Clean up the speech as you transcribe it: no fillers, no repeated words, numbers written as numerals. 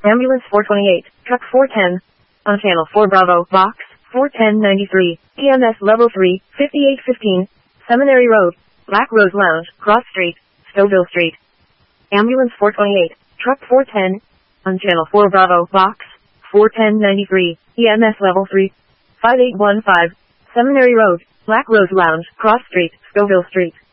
Ambulance 428, Truck 410. On Channel 4 Bravo, Box 41093, EMS Level 3, 5815, Seminary Road, Black Rose Lounge, Cross Street, Stouffville Street. Ambulance 428, Truck 410. On Channel 4 Bravo, Box 41093, EMS Level 3, 5815, Seminary Road, Black Rose Lounge, Cross Street, Stouffville Street.